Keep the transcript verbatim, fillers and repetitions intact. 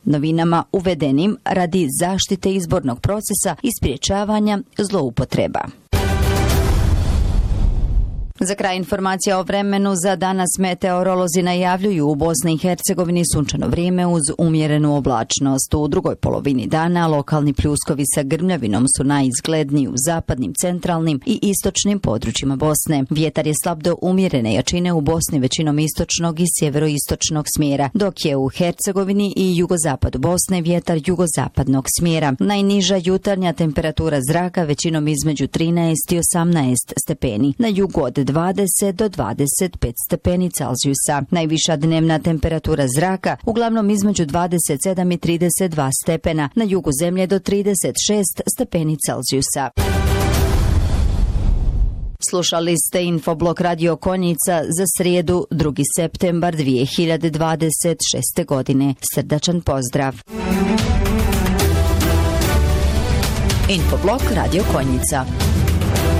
novinama uvedenim radi zaštite izbornog procesa i sprječavanja zloupotreba. Za kraj informacija o vremenu za danas meteorolozi najavljuju u Bosni i Hercegovini sunčano vrijeme uz umjerenu oblačnost. U drugoj polovini dana lokalni pljuskovi sa grmljavinom su najizgledniji u zapadnim, centralnim i istočnim područjima Bosne. Vjetar je slab do umjerene jačine u Bosni većinom istočnog i sjeveroistočnog smjera, dok je u Hercegovini i jugozapadu Bosne vjetar jugozapadnog smjera. Najniža jutarnja temperatura zraka većinom između trinaest i osamnaest stepeni, na jugu od dvadeset do dvadeset pet stepeni Celzijusa. Najviša dnevna temperatura zraka uglavnom između dvadeset sedam i trideset dva stepena, na jugu zemlje do trideset šest stepeni Celzijusa. Slušali ste Infoblog Radio Konjica za srijedu drugi septembar dvije hiljade dvadeset šeste. godine. Srdačan pozdrav. Infoblog Radio Konjica.